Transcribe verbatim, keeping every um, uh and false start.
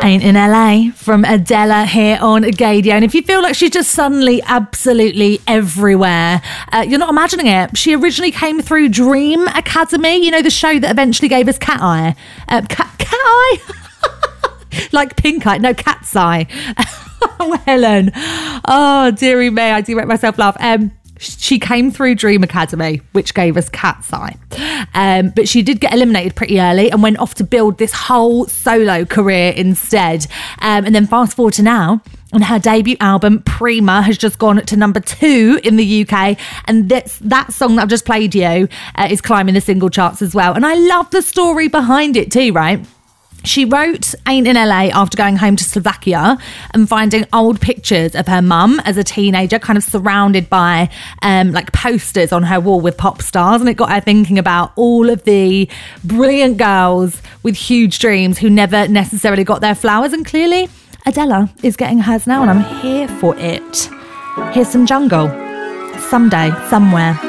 Ain't in L A from Adela here on Gadio. And if you feel like she's just suddenly absolutely everywhere, uh, you're not imagining it. She originally came through Dream Academy, you know, the show that eventually gave us Cat Eye. Uh, cat, cat Eye? Like Pink Eye. No, Cat's Eye. Oh, Helen. Oh, dearie me. I do make myself laugh. Um, She came through Dream Academy, which gave us Cat's Eye. Um, but she did get eliminated pretty early and went off to build this whole solo career instead. Um, and then fast forward to now, and her debut album, Prima, has just gone to number two in the U K. And that's, that song that I've just played you uh, is climbing the single charts as well. And I love the story behind it too, right? She wrote Ain't in L A after going home to Slovakia and finding old pictures of her mum as a teenager, kind of surrounded by um, like posters on her wall with pop stars. And it got her thinking about all of the brilliant girls with huge dreams who never necessarily got their flowers. And clearly Adela is getting hers now, and I'm here for it. Here's some Jungle. Someday, somewhere.